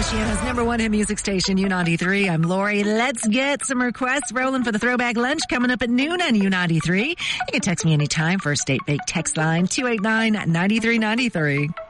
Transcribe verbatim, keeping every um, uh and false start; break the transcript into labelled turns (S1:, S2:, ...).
S1: Michiana's number one hit music station, U ninety-three. I'm Lori. Let's get some requests rolling for the throwback lunch coming up at noon on U ninety-three. You can text me anytime. First Date Bake text line two eight nine, nine three nine three.